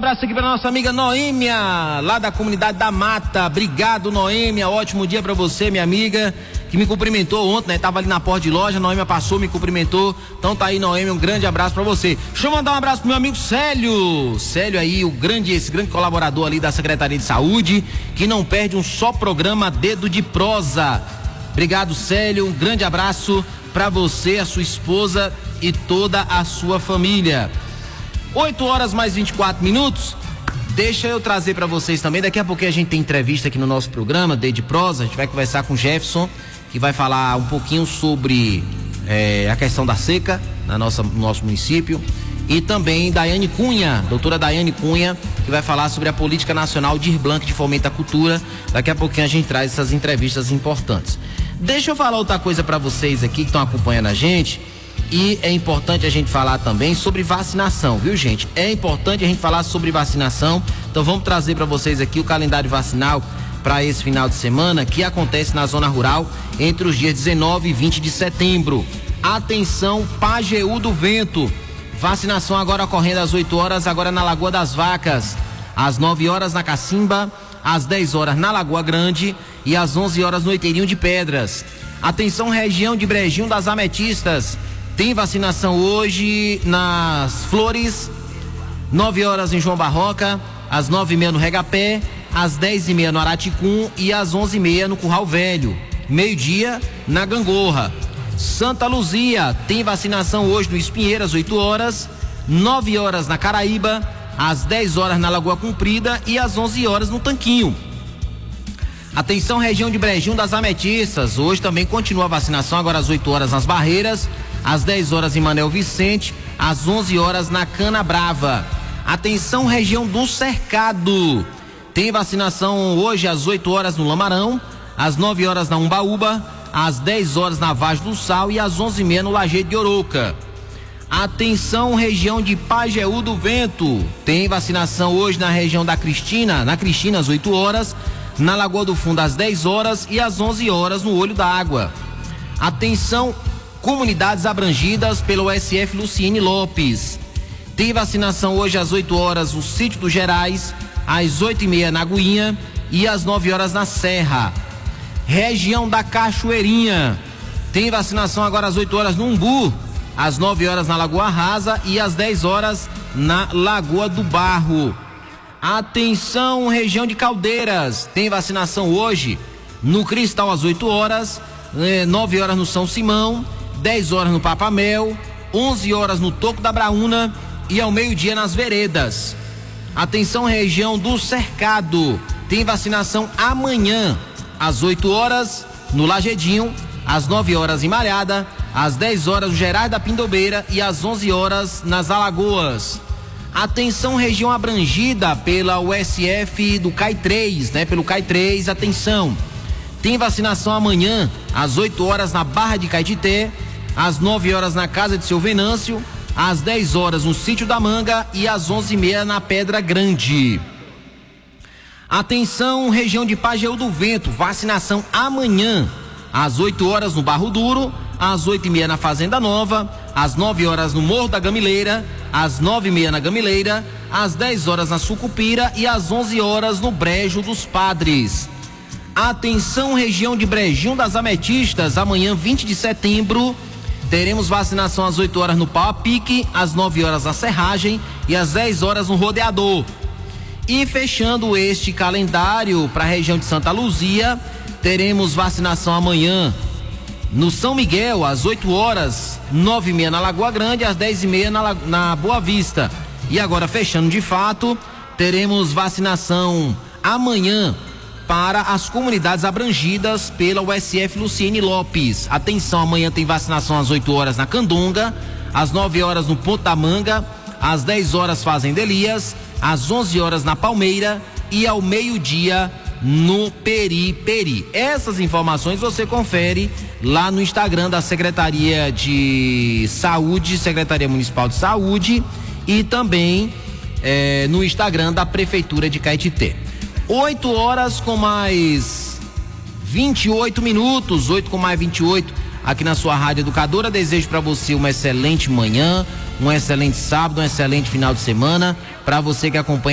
abraço aqui para nossa amiga Noêmia, lá da comunidade da Mata. Obrigado, Noêmia. Ótimo dia para você, minha amiga, que me cumprimentou ontem, né? Tava ali na porta de loja, Noêmia passou, me cumprimentou. Então tá aí, Noêmia, um grande abraço para você. Deixa eu mandar um abraço pro meu amigo Célio. Célio aí, esse grande colaborador ali da Secretaria de Saúde, que não perde um só programa Dedo de Prosa. Obrigado, Célio. Um grande abraço para você, a sua esposa e toda a sua família. 8h mais 24 minutos. Deixa eu trazer para vocês também. Daqui a pouco a gente tem entrevista aqui no nosso programa, Dedo de Prosa. A gente vai conversar com o Jefferson, que vai falar um pouquinho sobre a questão da seca no nosso município. E também Daiane Cunha, doutora Daiane Cunha, que vai falar sobre a Política Nacional Dir Blanc de Fomento à Cultura. Daqui a pouquinho a gente traz essas entrevistas importantes. Deixa eu falar outra coisa para vocês aqui que estão acompanhando a gente. E é importante a gente falar também sobre vacinação, viu, gente? É importante a gente falar sobre vacinação. Então vamos trazer para vocês aqui o calendário vacinal para esse final de semana, que acontece na zona rural entre os dias 19 e 20 de setembro. Atenção, Pajeú do Vento. Vacinação agora ocorrendo às 8h, agora na Lagoa das Vacas, às 9h na Cacimba, às 10h na Lagoa Grande e às 11h no Eiteirinho de Pedras. Atenção, região de Brejinho das Ametistas. Tem vacinação hoje nas Flores, 9h em João Barroca, às 9h30 no Regapé, às 10h30 no Araticum e às 11h30 no Curral Velho. Meio-dia na Gangorra. Santa Luzia tem vacinação hoje no Espinheiro às 8h, 9h na Caraíba, às 10h na Lagoa Comprida e às 11h no Tanquinho. Atenção, região de Brejinho das Ametistas, hoje também continua a vacinação, agora às 8h nas Barreiras, às 10h em Manel Vicente, às 11h na Cana Brava. Atenção, região do Cercado, tem vacinação hoje às 8h no Lamarão, às 9h na Umbaúba, às 10h na Vaz do Sal e às 11h30 no Lajeado de Oroca. Atenção, região de Pajeú do Vento, tem vacinação hoje na região da Cristina, às 8h, na Lagoa do Fundo às 10h e às 11h no Olho da Água. Atenção, comunidades abrangidas pelo SF Luciene Lopes. Tem vacinação hoje às 8h no Sítio dos Gerais, às 8h30 na Aguinha e às 9h na Serra. Região da Cachoeirinha, tem vacinação agora às 8h no Umbu, às 9h na Lagoa Rasa e às 10h na Lagoa do Barro. Atenção, região de Caldeiras, tem vacinação hoje no Cristal às 8h, 9h no São Simão, 10h no Papamel, 11h no Toco da Braúna e ao meio-dia nas Veredas. Atenção, região do Cercado, tem vacinação amanhã às 8h no Lagedinho, às 9h em Malhada, às 10h no Gerais da Pindobeira e às 11h nas Alagoas. Atenção, região abrangida pela USF do CAI 3, pelo CAI 3, atenção. Tem vacinação amanhã às 8h na Barra de Caetité, às 9h na Casa de Seu Venâncio, às 10h no Sítio da Manga e às 11h30 na Pedra Grande. Atenção, região de Pajeú do Vento, vacinação amanhã às 8h no Barro Duro, às 8h30 na Fazenda Nova, às 9h no Morro da Gamileira, às 9h30 na Gamileira, às 10h na Sucupira e às 11h no Brejo dos Padres. Atenção, região de Brejinho das Ametistas, amanhã 20 de setembro teremos vacinação às 8h no Pau a Pique, às 9h na Serragem e às 10h no Rodeador. E fechando este calendário para a região de Santa Luzia, teremos vacinação amanhã no São Miguel, às 8h, 9h30 na Lagoa Grande, às 10h30 na Boa Vista. E agora, fechando de fato, teremos vacinação amanhã para as comunidades abrangidas pela USF Luciene Lopes. Atenção, amanhã tem vacinação às 8h na Candonga, às 9h no Ponto da Manga, às 10h Fazenda Elias, às 11h na Palmeira e ao meio-dia no Periperi. Essas informações você confere lá no Instagram da Secretaria de Saúde, Secretaria Municipal de Saúde, e também no Instagram da Prefeitura de Caetité. 8h com mais 28 minutos, 8 com mais 28 aqui na sua Rádio Educadora. Desejo para você uma excelente manhã, um excelente sábado, um excelente final de semana. Para você que acompanha